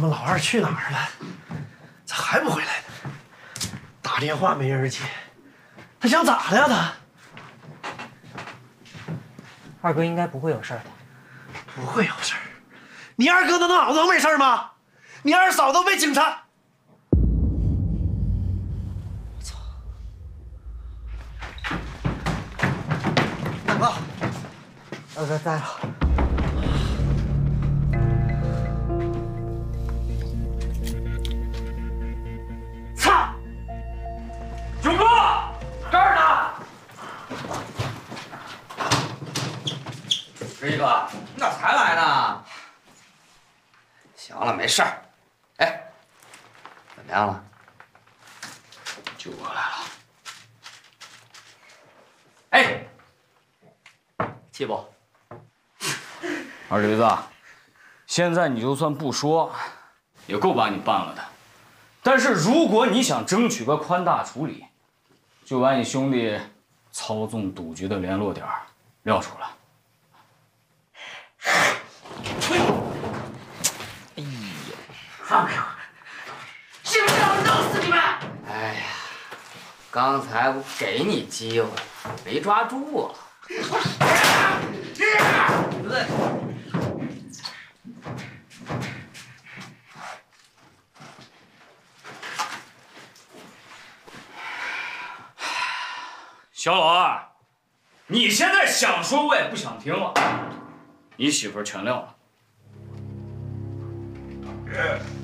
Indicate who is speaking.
Speaker 1: 们老二去哪儿了？咋还不回来呢？打电话没人接，他想咋的呀？他
Speaker 2: 二哥应该不会有事儿的。
Speaker 1: 不会有事儿。你二哥的脑子能没事吗？你二嫂都被警察……我操！大哥，
Speaker 2: 二哥在了。
Speaker 3: 九哥，这儿呢。十一哥，你咋才来呢？行了，没事儿。哎，怎么样了？九哥来了。哎，气不？
Speaker 4: 二驴子，现在你就算不说，也够把你办了的。但是如果你想争取个宽大处理，就把你兄弟操纵赌局的联络点撂出来。
Speaker 3: 哎呦，放开我！信不信我弄死你们？哎呀，刚才我给你机会，没抓住啊！
Speaker 4: 小老二，你现在想说我也不想听了，你媳妇儿全撂了。